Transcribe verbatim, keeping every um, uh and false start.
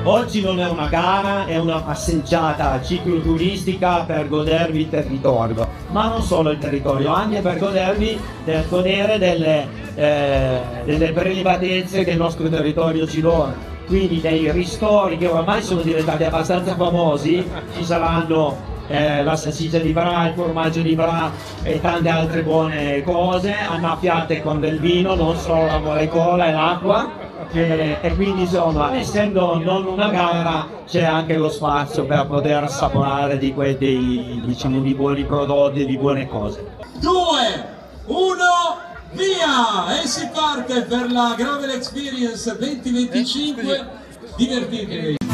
Oggi non è una gara, è una passeggiata cicloturistica per godervi il territorio, ma non solo il territorio, anche per godervi, per godere delle, eh, delle prelibatezze che il nostro territorio ci dona. Quindi dei ristori che ormai sono diventati abbastanza famosi, ci saranno Eh, la salsiccia di Bra, il formaggio di Bra e tante altre buone cose, annaffiate con del vino, non solo la molecola e l'acqua, e, e quindi insomma, essendo non una gara, c'è anche lo spazio per poter assaporare di quei dei, diciamo, di buoni prodotti e di buone cose. due, uno, via! E si parte per la Gravel Experience duemilaventicinque, divertitevi!